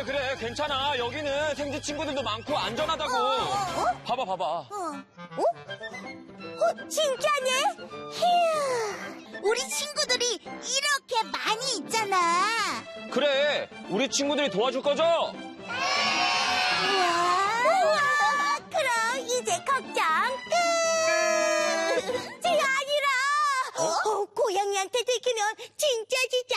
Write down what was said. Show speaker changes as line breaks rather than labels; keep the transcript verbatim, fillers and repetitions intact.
그래 그래 괜찮아. 여기는 생쥐 친구들도 많고 안전하다고.
어, 어?
봐봐 봐봐.
어? 어? 어, 진짜네? 휴, 우리 친구들이 이렇게 많이 있잖아.
그래 우리 친구들이 도와줄 거죠?
우와, 우와, 그럼 이제 걱정 끝. 제 아니라 어? 어, 고양이한테 들키면 진짜 진짜